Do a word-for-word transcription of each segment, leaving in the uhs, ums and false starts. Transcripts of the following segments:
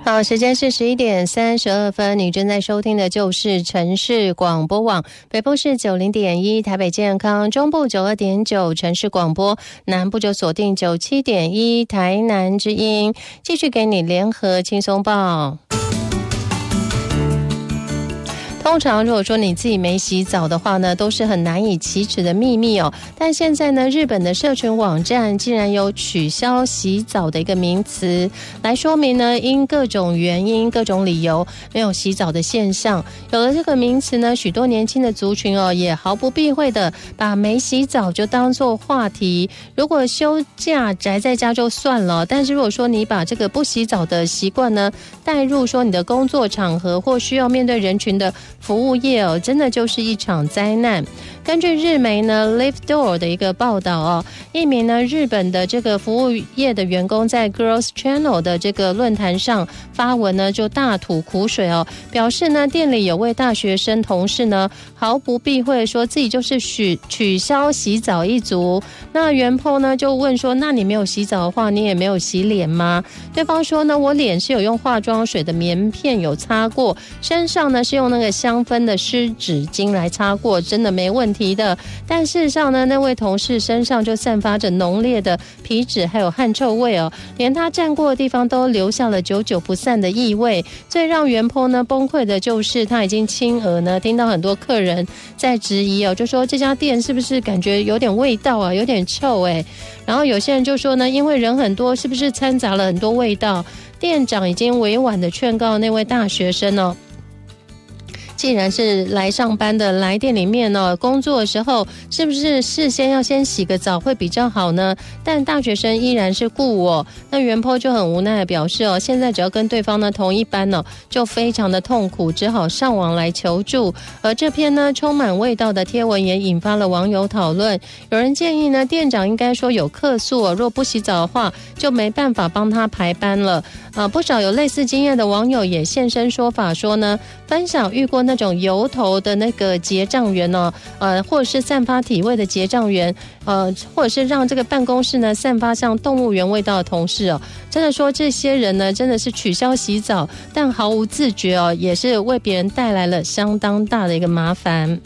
好，时间是十一点三十二分，你正在收听的就是城市广播网，北部是九零点一台北健康，中部九二点九城市广播，南部就锁定九七点一台南之音，继续给你联合轻松报。通常如果说你自己没洗澡的话呢，都是很难以启齿的秘密哦。但现在呢，日本的社群网站竟然有取消洗澡的一个名词，来说明呢，因各种原因、各种理由没有洗澡的现象。有了这个名词呢，许多年轻的族群哦，也毫不避讳的把没洗澡就当作话题。如果休假宅在家就算了，但是如果说你把这个不洗澡的习惯呢，带入说你的工作场合或需要面对人群的服务业哦，真的就是一场灾难。根据日媒呢 Live Door 的一个报道哦，一名呢日本的这个服务业的员工在 Girls Channel 的这个论坛上发文呢，就大吐苦水哦，表示呢店里有位大学生同事呢毫不避讳说自己就是取取消洗澡一族。那原 po 呢就问说，那你没有洗澡的话，你也没有洗脸吗？对方说呢，我脸是有用化妆水的棉片有擦过，身上呢是用那个香氛的湿纸巾来擦过，真的没问题的。但事实上呢，那位同事身上就散发着浓烈的皮脂还有汗臭味哦，连他站过的地方都留下了久久不散的异味。最让原 po 呢崩溃的就是他已经亲耳呢听到很多客人在质疑哦，就说这家店是不是感觉有点味道啊，有点臭哎。然后有些人就说呢，因为人很多，是不是掺杂了很多味道？店长已经委婉的劝告那位大学生哦，既然是来上班的，来店里面呢工作的时候，是不是事先要先洗个澡会比较好呢？但大学生依然是故我。那原 po 就很无奈的表示哦，现在只要跟对方呢同一班哦，就非常的痛苦，只好上网来求助。而这篇呢充满味道的贴文也引发了网友讨论，有人建议呢店长应该说有客诉哦，若不洗澡的话就没办法帮他排班了。啊，不少有类似经验的网友也现身说法说呢，分享遇过那种油头的那个结账员哦，呃，或者是散发体味的结账员，呃，或者是让这个办公室呢散发像动物园味道的同事哦，真的说这些人呢真的是取消洗澡，但毫无自觉哦，也是为别人带来了相当大的一个麻烦。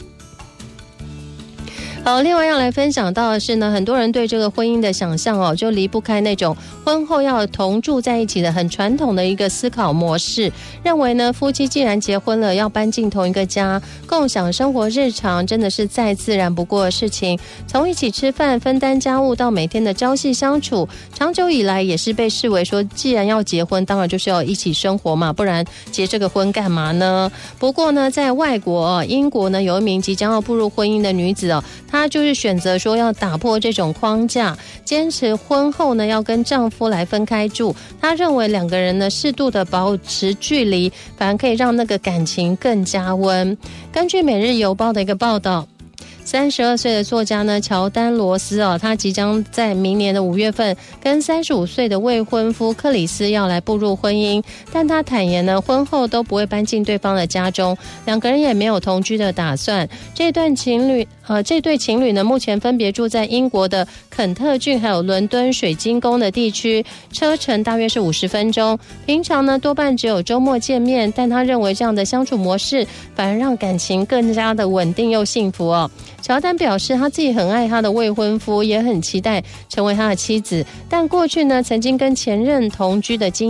好，另外要来分享到的是呢，很多人对这个婚姻的想象哦，就离不开那种婚后要同住在一起的很传统的一个思考模式，认为呢，夫妻既然结婚了，要搬进同一个家，共享生活日常，真的是再自然不过的事情。从一起吃饭、分担家务到每天的朝夕相处，长久以来也是被视为说，既然要结婚，当然就是要一起生活嘛，不然结这个婚干嘛呢？不过呢，在外国，英国呢，有一名即将要步入婚姻的女子哦，她就是选择说要打破这种框架，坚持婚后呢要跟丈夫来分开住。她认为两个人呢适度的保持距离，反而可以让那个感情更加温。根据《每日邮报》的一个报道，三十二岁的作家呢，乔丹·罗斯哦，他即将在明年的五月份跟三十五岁的未婚夫克里斯要来步入婚姻，但他坦言呢，婚后都不会搬进对方的家中，两个人也没有同居的打算。这段情侣呃，这对情侣呢，目前分别住在英国的肯特郡还有伦敦水晶宫的地区，车程大约是五十分钟。平常呢，多半只有周末见面，但他认为这样的相处模式反而让感情更加的稳定又幸福哦。乔丹表示，他自己很爱他的未婚夫，也很期待成为他的妻子，但过去呢，曾经跟前任同居的经